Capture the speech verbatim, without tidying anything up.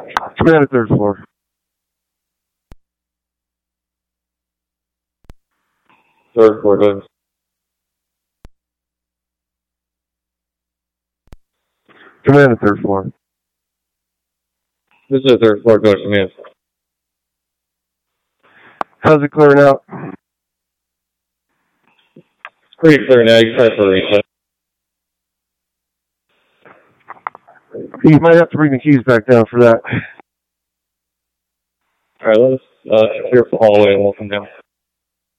Come in at third floor. Third floor, go ahead. Come in at third floor. This is the third floor, go ahead, come in. How's it clearing out? It's pretty clear now, you can try for a reset. You might have to bring the keys back down for that. Alright, let's uh, clear for the hallway and we'll come down.